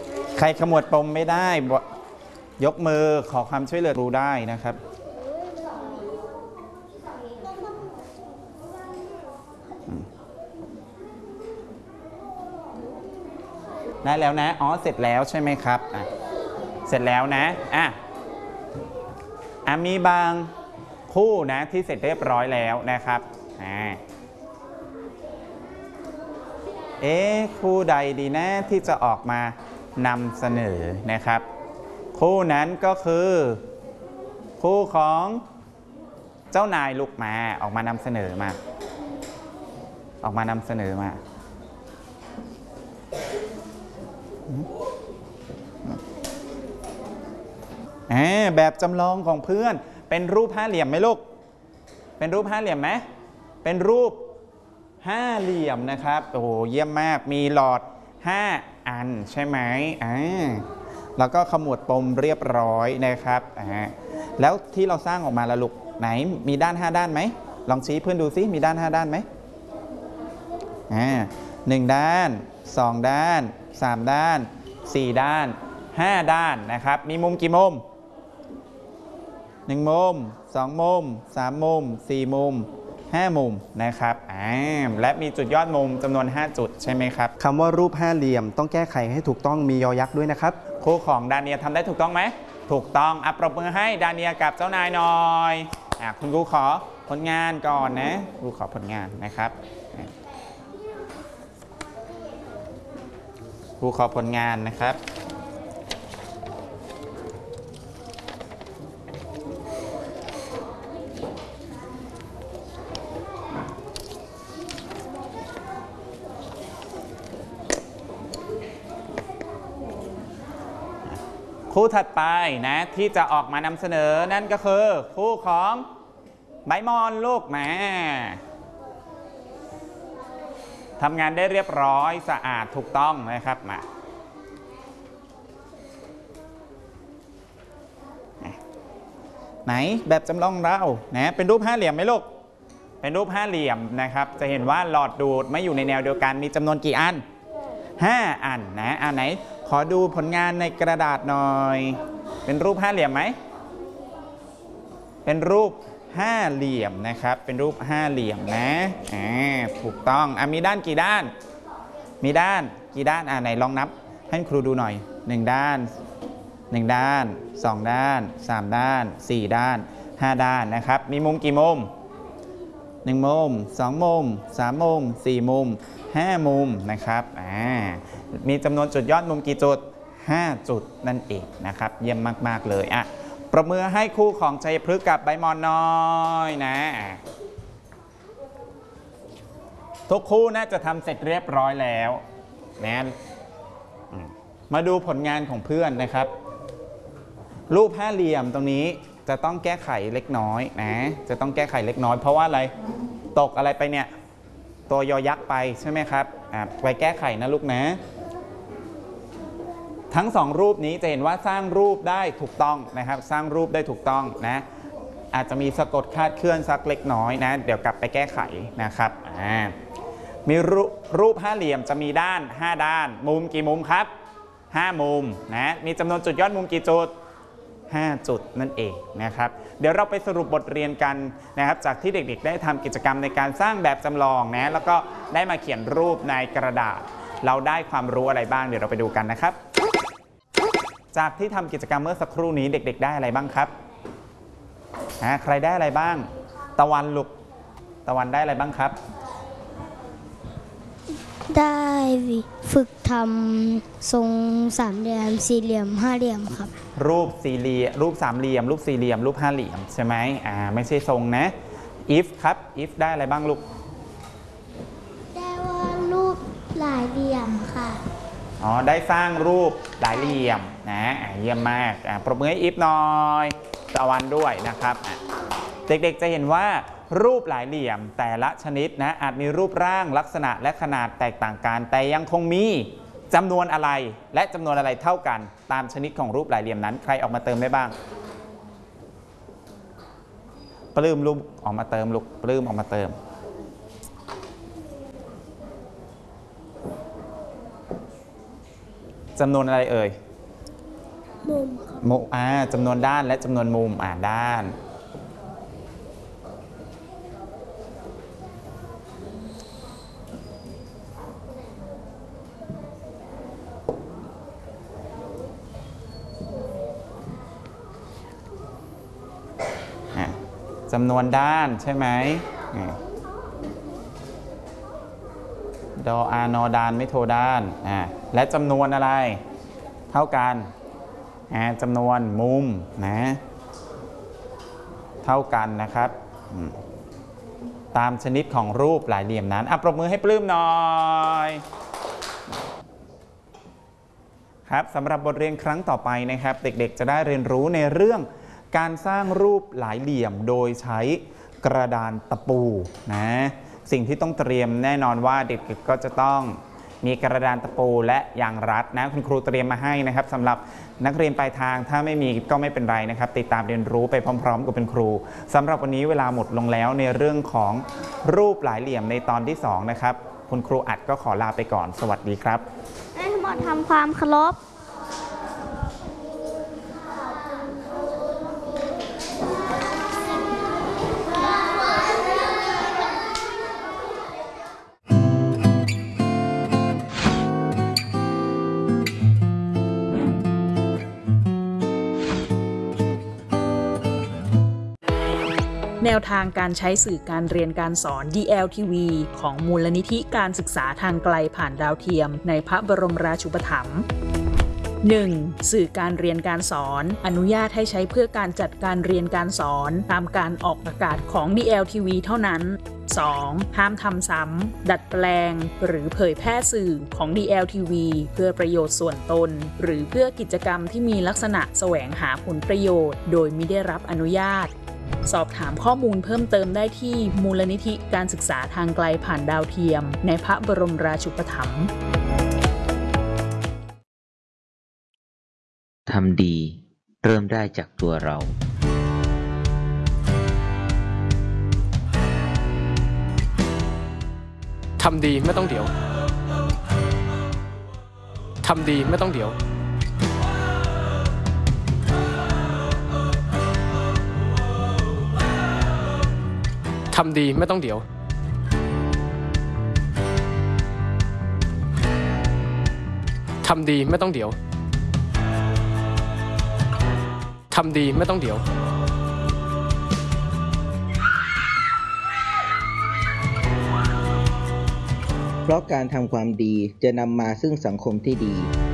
ใครขมวดปมไม่ได้ยกมือขอความช่วยเหลือรู้ได้นะครับได้แล้วนะอ๋อเสร็จแล้วใช่ไหมครับเสร็จแล้วนะมีบางคู่นะที่เสร็จเรียบร้อยแล้วนะครับคู่ใดดีนะที่จะออกมานำเสนอนะครับคู่นั้นก็คือคู่ของเจ้านายลูกมาออกมานำเสนอมาแบบจำลองของเพื่อนเป็นรูปห้าเหลี่ยมไหมลูกเป็นรูปห้าเหลี่ยมไหมเป็นรูปห้าเหลี่ยมนะครับโอ้โหเยี่ยมมากมีหลอด5อันใช่ไหมแล้วก็ขมวดปมเรียบร้อยนะครับแล้วที่เราสร้างออกมาละลูกไหนมีด้าน5ด้านไหมลองชี้เพื่อนดูซิมีด้าน5ด้านไหม1ด้าน2ด้าน3ด้าน4ด้าน5ด้านนะครับมีมุมกี่มุม1มุม2มุม3มุม4มุม5มุมนะครับและมีจุดยอดมุมจำนวน5จุดใช่ไหมครับคำว่ารูปห้าเหลี่ยมต้องแก้ไขให้ถูกต้องมียอยักษ์ด้วยนะครับครูของดาเนียทำได้ถูกต้องไหมถูกต้องปรบมือให้ดาเนียกับเจ้านายหน่อยคุณครูขอผลงานก่อนนะครูขอผลงานนะครับครูขอผลงานนะครับคู่ถัดไปนะที่จะออกมานำเสนอนั่นก็คือคู่ของใบมอนลูกแม่ทำงานได้เรียบร้อยสะอาดถูกต้องนะครับมาไหนแบบจำลองเรานะเป็นรูปห้าเหลี่ยมไหมลูกเป็นรูปห้าเหลี่ยมนะครับจะเห็นว่าหลอดดูดไม่อยู่ในแนวเดียวกันมีจำนวนกี่อัน5อันนะไหนขอดูผลงานในกระดาษหน่อยเป็นรูปห้าเหลี่ยมไหมเป็นรูปห้าเหลี่ยมนะครับเป็นรูปห้าเหลี่ยมนะถูกต้องมีด้านกี่ด้านมีด้านกี่ด้านไหนลองนับให้ครูดูหน่อย1ด้าน1ด้าน2ด้าน3ด้าน4ด้าน5ด้านนะครับมีมุมกี่มุม1มุม2มุม3มุม4มุม5มุมนะครับมีจำนวนจุดยอดมุมกี่จุด5จุดนั่นเองนะครับเยี่ยมมากๆเลยประมือให้คู่ของชัยพฤกษ์กับใบมอนน้อยนะทุกคู่น่าจะทำเสร็จเรียบร้อยแล้วนะมาดูผลงานของเพื่อนนะครับรูปห้าเหลี่ยมตรงนี้จะต้องแก้ไขเล็กน้อยนะจะต้องแก้ไขเล็กน้อยเพราะว่าอะไรตกอะไรไปเนี่ยตัวยอยักษ์ไปใช่ไหมครับไปแก้ไขนะลูกนะทั้ง2รูปนี้จะเห็นว่าสร้างรูปได้ถูกต้องนะครับสร้างรูปได้ถูกต้องนะอาจจะมีสะกดคลาดเคลื่อนสักเล็กน้อยนะเดี๋ยวกลับไปแก้ไขนะครับมีรูปห้าเหลี่ยมจะมีด้าน5ด้านมุมกี่มุมครับ5มุมนะมีจำนวนจุดยอดมุมกี่จุด5จุดนั่นเองนะครับเดี๋ยวเราไปสรุปบทเรียนกันนะครับจากที่เด็กๆได้ทำกิจกรรมในการสร้างแบบจำลองนะแล้วก็ได้มาเขียนรูปในกระดาษเราได้ความรู้อะไรบ้างเดี๋ยวเราไปดูกันนะครับจากที่ทำกิจกรรมเมื่อสักครู่นี้เด็กๆได้อะไรบ้างครับใครได้อะไรบ้างตะวันลูกตะวันได้อะไรบ้างครับได้ฝึกทำทรงสามเหลี่ยมสี่เหลี่ยมห้าเหลี่ยมครับรูปสี่เหลี่ยมรูปสามเหลี่ยมรูปสี่เหลี่ยมรูปห้าเหลี่ยมใช่ไหมไม่ใช่ทรงนะ if ครับ if ได้อะไรบ้างลูกได้ว่ารูปหลายเหลี่ยมค่ะได้สร้างรูปหลายเหลี่ยมนะเยี่ยมมากปรบมือให้ if หน่อยตะวันด้วยนะครับเด็กๆจะเห็นว่ารูปหลายเหลี่ยมแต่ละชนิดนะอาจมีรูปร่างลักษณะและขนาดแตกต่างกันแต่ยังคงมีจำนวนอะไรและจำนวนอะไรเท่ากันตามชนิดของรูปหลายเหลี่ยมนั้นใครออกมาเติมได้บ้างปลื้มลูกออกมาเติมลูกปลื้มออกมาเติมจำนวนอะไรเอ่ยมุมครับมุมจำนวนด้านและจำนวนมุมด้านจำนวนด้านใช่ไหมดออานอดานไม่โทด้านและจำนวนอะไรเท่ากันจำนวนมุมนะเท่ากันนะครับตามชนิดของรูปหลายเหลี่ยมนั้นปรบมือให้ปลื้มหน่อยครับสำหรับบทเรียนครั้งต่อไปนะครับเด็กๆจะได้เรียนรู้ในเรื่องการสร้างรูปหลายเหลี่ยมโดยใช้กระดานตะปูนะสิ่งที่ต้องเตรียมแน่นอนว่าเด็กๆก็จะต้องมีกระดานตะปูและยางรัดนะคุณครูเตรียมมาให้นะครับสำหรับนักเรียนปลายทางถ้าไม่มีก็ไม่เป็นไรนะครับติดตามเรียนรู้ไปพร้อมๆกับเป็นครูสำหรับวันนี้เวลาหมดลงแล้วในเรื่องของรูปหลายเหลี่ยมในตอนที่2นะครับคุณครูอัดก็ขอลาไปก่อนสวัสดีครับให้ทั้งหมดทำความเคารพแนวทางการใช้สื่อการเรียนการสอน DLTV ของมูลนิธิการศึกษาทางไกลผ่านดาวเทียมในพระบรมราชูปถัมภ์ 1. สื่อการเรียนการสอนอนุญาตให้ใช้เพื่อการจัดการเรียนการสอนตามการออกอากาศของ DLTV เท่านั้น 2. ห้ามทำซ้ำดัดแปลงหรือเผยแพร่สื่อของ DLTV เพื่อประโยชน์ส่วนตนหรือเพื่อกิจกรรมที่มีลักษณะแสวงหาผลประโยชน์โดยมิได้รับอนุญาตสอบถามข้อมูลเพิ่มเติมได้ที่มูลนิธิการศึกษาทางไกลผ่านดาวเทียมในพระบรมราชูปถัมภ์ทำดีเริ่มได้จากตัวเราทำดีไม่ต้องเดี๋ยวทำดีไม่ต้องเดี๋ยวทำดีไม่ต้องเดี๋ยวทำดีไม่ต้องเดี๋ยวทำดีไม่ต้องเดี๋ยวเพราะการทำความดีจะนำมาซึ่งสังคมที่ดี